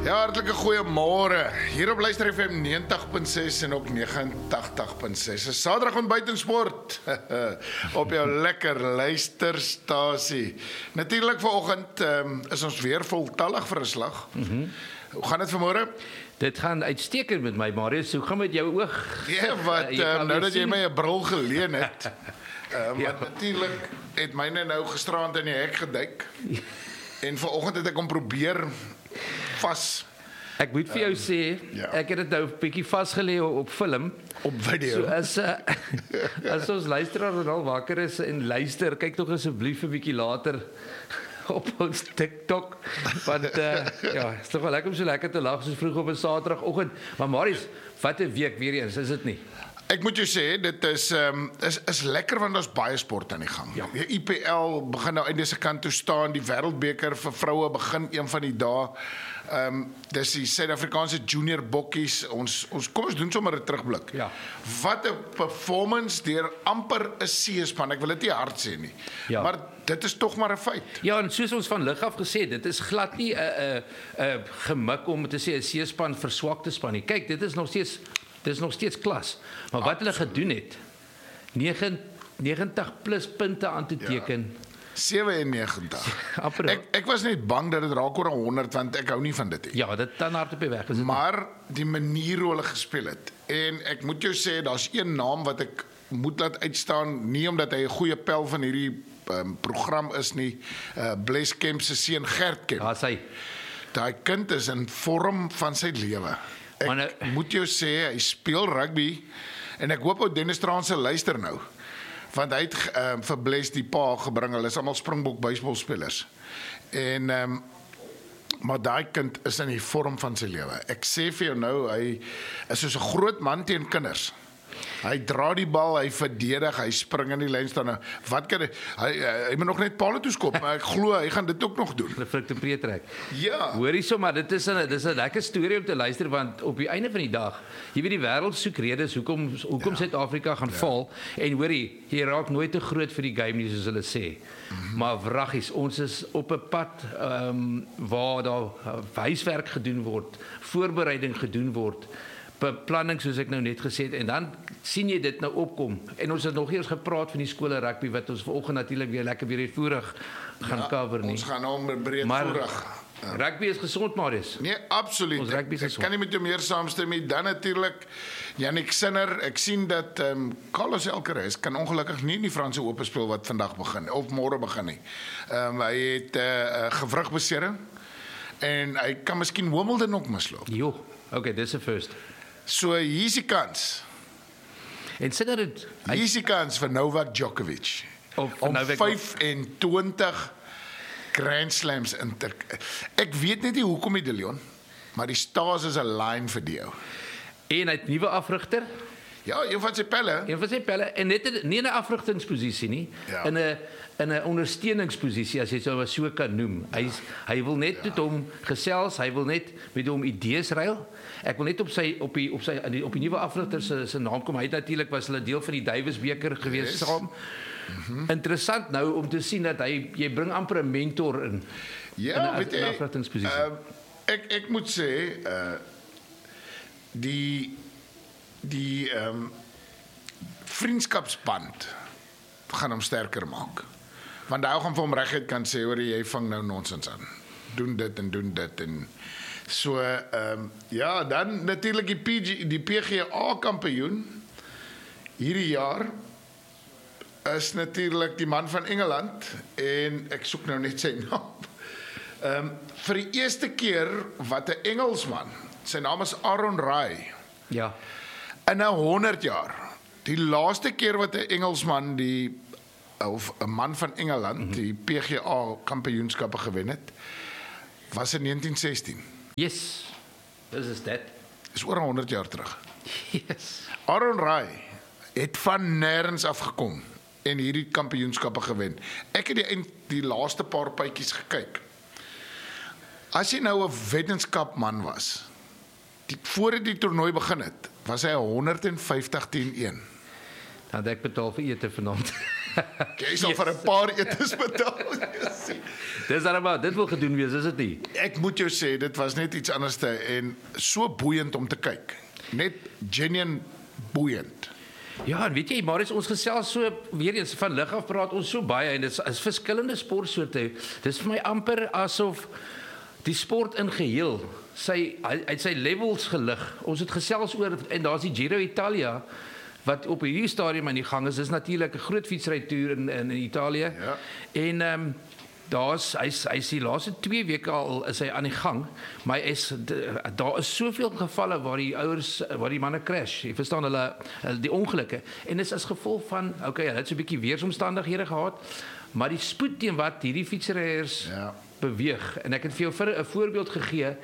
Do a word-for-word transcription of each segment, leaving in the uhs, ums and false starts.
Ja, hartlike goeiemôre. Hier op Luister F M negentig punt ses en ook negenentagtig punt ses. Is Saterdag ontbyt en sport op jou lekker luisterstasie. Natuurlik vanoggend um, is ons weer voltallig vir 'n slag. Mm-hmm. Hoe gaan dit vanmôre? Dit gaan uitstekend met my, Marius. Hoe gaan met jou oog? Ja, wat uh, nou dat jy my 'n bril geleen het. Um, Ja. Want natuurlik het myne nou gisterand in die hek geduik. En vanoggend het ek hom probeer vas Ek moet vir jou um, sê, ja. ek het dit nou 'n bietjie vasgelê op film. op video. So as uh, as ons luisteraar al wakker is en luister, kyk tog asseblief 'n bietjie later op ons TikTok, want uh, ja, is tog wel lekker om so lekker te lag so vroeg op 'n Saterdagoggend. Maar Marius, wat 'n week weer eens, is dit nie? Ek moet jou sê, dit is um, is is lekker want daar's baie sport aan die gang. Ja. Die I P L begin nou einde se kant toe staan, die Wêreldbeker vir vroue begin een van die dae. Ehm um, dis die Suid-Afrikaanse junior bokkies. Ons ons kom ons doen sommer 'n terugblik. Ja. Wat 'n performance deur amper 'n C-span. Ek wil dit nie hard sê nie. Ja. Maar dit is tog maar 'n feit. Ja, en soos ons van lig af gesê het, dit is glad nie 'n 'n 'n gemik om te sê 'n C-span verswakte span nie. Kyk, dit is nog steeds dit is nog steeds klas. Maar wat hulle gedoen het, negentig plus punte aan te teken. Ja. sewennegentig. Amper. Ek ek was net bang dat dit raak oor honderd want ek hou nie van dit nie. Ja, dit dan hard op die weg is dit. Maar die manier hoe hulle gespeel het. En ek moet jou sê, daar's een naam wat ek moet laat uitstaan, nie omdat hy 'n goeie pel van hierdie um, program is nie, uh, Bles Kemp se seun Gert Kemp. Ja, sy. Daai kind is in vorm van sy lewe. Ek Maar nou, moet jou sê, hy speel rugby en ek hoop ou Dennis Transe luister nou. Want hy het um, vir Bles die pa gebring, hulle is almal Springbok baseballspelers. En um, maar daai kind is in die vorm van sy lewe. Ek sê vir jou nou, hy is soos 'n groot man teen kinders. Hy dra die bal, hy verdedig, hy spring in die lyn staan. Nou, wat kan hy hy, hy, hy moet nog net palle toe skop, maar ek glo hy gaan dit ook nog doen. hulle frik te breed trek. Ja. Hoorie sommer, dit is 'n dis 'n lekker storie om te luister want op die einde van die dag, jy weet die wêreld soek redes hoekom hoekom ja. Suid-Afrika gaan ja. val en hoorie, jy raak nooit te groot vir die game nie soos hulle sê. Mm-hmm. Maar wraggies, ons is op 'n pad ehm um, waar daar uh, huiswerk gedoen word, voorbereiding gedoen word. Beplanning soos ek nou net gesê het en dan sien jy dit nou opkom en ons het nog eers gepraat van die skole rugby wat ons vanoggend natuurlik weer lekker weer uitvoerig gaan ja, cover nie. Ons gaan nou breedvoerig. Ja. Rugby is gesond, Marius. Nee, absoluut. Ons rugby is ek, ek kan nie met jou meer saamstem nie. Dan natuurlik Jannik Sinner. Ek sien dat ehm um, Carlos Alcaraz kan ongelukkig nie in die Franse Ope speel wat vandag begin of môre begin nie. Ehm um, hy het 'n uh, gewrigbesering en hy kan miskien Wimbledon ook misloop. Jo, okay, dis 'n first. So hier's die kans. En Sinner het Hier's die kans vir Novak Djokovic Of om Novak- vyfentwintig Grand Slams in te... Ek weet net nie hoekom die De Leon, maar die stars is 'n line vir die ou. en hy het nuwe afrigter, Ja, een van sy pelle. een van sy pelle en net in- nie in 'n afrigtingsposisie nie, Ja. in 'n in 'n ondersteuningsposisie as jy sou so kan noem. Hy hy wil net met hom gesels, hy wil net met hom idees ruil. Ek wil net op sy op die op sy op die nuwe afrigter se se naam kom. Hy het natuurlik was hulle deel van die Davis beker gewees Yes. saam. Mm-hmm. Interessant nou om te sien dat hy jy bring amper 'n mentor in. Ja, in weet jy, afrigtingsposisie. uh, ek ek moet sê uh die die ehm um, vriendskapsband gaan hom sterker maak. Want hy gaan vir hom reguit kan sê hoor jy vang nou nonsens aan. Doen dit en doen dit en so ehm um, ja, dan natuurlik die P G die P G A kampioen hierdie jaar is natuurlik die man van Engeland en ek soek nou net sy naam. Ehm um, vir die eerste keer wat 'n Engelsman, sy naam is Aaron Rai, Ja. in 'n honderd jaar. Die laaste keer wat 'n Engelsman die of 'n man van Engeland mm-hmm. die P G A kampioenskappe gewen het, was in negentien sestien. Yes. Dis is dit. Dis oor honderd jaar terug. Yes. Aaron Rai het van nêrens af gekom en hierdie kampioenskappe gewen. Ek het die eind, die laaste paar pypies gekyk. As jy nou 'n wetenskapman was, die voor die toernooi begin het, was hy honderd vyftig teen een. Dan het ek betaal vir ete vanaand. Jy sal yes. vir 'n paar etes betaal. Dis almal, dit wil gedoen wees, is dit nie? Ek moet jou sê, dit was net iets anders te, en so boeiend om te kyk. Net genuine boeiend. Ja, en weet jy, Marius, ons gesels so, weer eens, van lig af praat ons so baie, en dit is, is verskillende sportsoorte. Dit is vir my amper asof die sport in geheel, sy, hy het sy levels gelig. Ons het gesels oor, en daar is die Giro Italia, wat op hierdie stadium aan die gang is. Dis natuurlik 'n groot fietsrytoer in, in, in Italië. Ja. En ehm um, daar's hy's hy's die laaste twee weke al is hy aan die gang, maar hy is daar is soveel gevalle waar die ouers waar die manne crash. Jy verstaan hulle die ongelukke. En dit is as gevolg van okay, hulle het so 'n bietjie weeromstandighede gehad, maar die spoed teen wat hierdie fietsryers ja. beweeg. En ek het vir jou vir 'n voorbeeld gegee.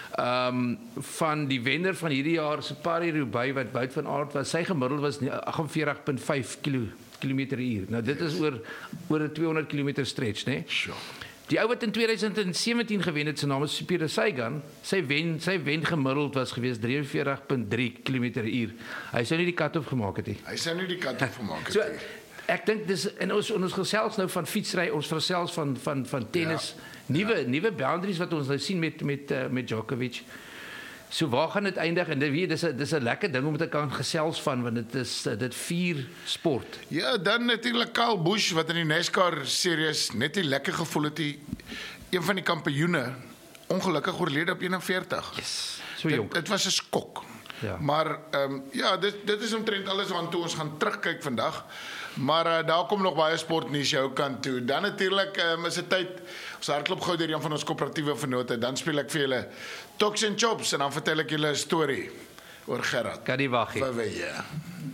Um, van die wenner van hierdie jaar se Paris-Roubaix wat Wout van Aert was, sy gemiddeld was agt en veertig komma vyf kilometer per uur. Nou dit is oor oor 'n tweehonderd kilometer stretch, né? Sure. Die ou wat in tweeduisend sewentien gewen het, sy naam is Peter Sagan, sy wen sy wen gemiddeld was gewees drie en veertig komma drie kilometer per uur. Hy sou nie die cut-off gemaak het nie. Hy sou nie die cut-off gemaak het nie. So, ek dink dis en ons ons gesels nou van fietsry, ons gesels van van van tennis, ja, nuwe ja. nuwe boundaries wat ons nou sien met met uh, met Djokovic. So waar gaan dit eindig? En dit weet dis 'n dis 'n lekker ding om te kan gesels van, want dit is dit vier sport. Ja, dan natuurlik Kyle Busch wat in die NASCAR series net nie lekker gevoel het hy, een van die kampioene ongelukkig oorlede op eenenveertig. Yes. So jonk. Dit was 'n skok. Ja. Maar ehm um, ja, dit dit is omtrent alles waartoe ons gaan terugkyk vandag. Maar uh, daar kom nog baie sportnuus jou kant toe. Dan natuurlik um, is dit tyd ons hardloop gou deur een van ons koöperatiewe vennote. Dan speel ek vir julle Talks and Chops en dan vertel ek julle 'n storie oor Gerard. Kan nie wag nie. Vir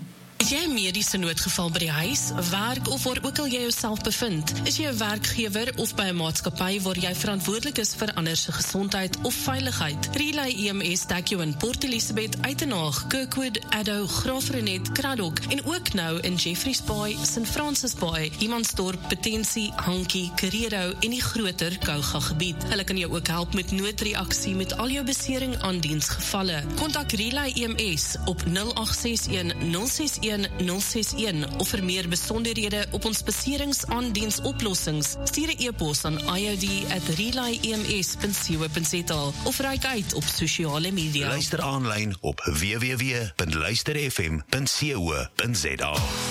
Is jy 'n mediese noodgeval by die huis, werk of waar ook al jy jouself bevind? Is jy 'n werkgewer of by 'n maatskappy waar jy verantwoordelik is vir ander se gesondheid of veiligheid? Relay E M S dek jou in Port Elizabeth, Uitenhaag, Kirkwood, Addo, Graafrenet, Kraddock en ook nou in Jeffreys Bay, Saint Francis Bay, Humansdorp, Potensie, Hankie, Kerero en die groter Kouga gebied. Hulle kan jou ook help met noodreaksie met al jou besering aan diensgevalle. Kontak Relay E M S op nul agt ses een nul ses een nul ses een of vir meer besonderhede op ons beseringsaandiensoplossings, stuur 'n e-pos aan i o d at relay e m s dot co dot z a of reik uit op sosiale media. Luister aanlyn op w w w punt luister f m punt co punt z a.